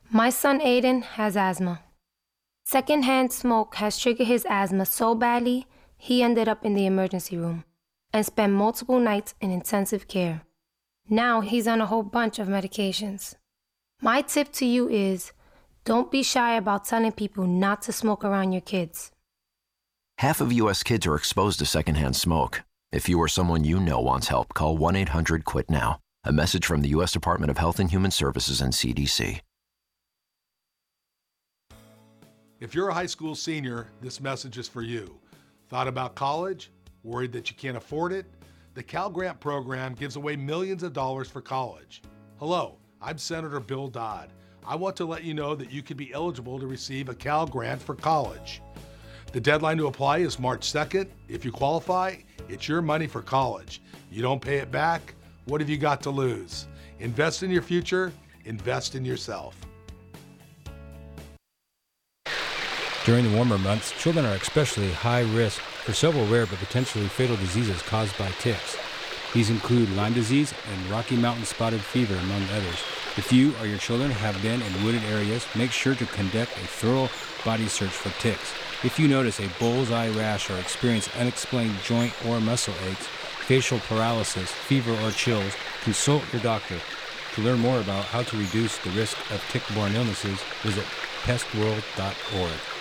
My son Aiden has asthma. Secondhand smoke has triggered his asthma so badly, he ended up in the emergency room and spent multiple nights in intensive care. Now he's on a whole bunch of medications. My tip to you is, don't be shy about telling people not to smoke around your kids. Half of U.S. kids are exposed to secondhand smoke. If you or someone you know wants help, call 1-800-QUIT-NOW. A message from the U.S. Department of Health and Human Services and CDC. If you're a high school senior, this message is for you. Thought about college? Worried that you can't afford it? The Cal Grant program gives away millions of dollars for college. Hello, I'm Senator Bill Dodd. I want to let you know that you could be eligible to receive a Cal Grant for college. The deadline to apply is March 2nd. If you qualify, it's your money for college. You don't pay it back, what have you got to lose? Invest in your future, invest in yourself. During the warmer months, children are especially high risk for several rare but potentially fatal diseases caused by ticks. These include Lyme disease and Rocky Mountain spotted fever, among others. If you or your children have been in wooded areas, make sure to conduct a thorough body search for ticks. If you notice a bullseye rash or experience unexplained joint or muscle aches, facial paralysis, fever, or chills, consult your doctor. To learn more about how to reduce the risk of tick-borne illnesses, visit pestworld.org.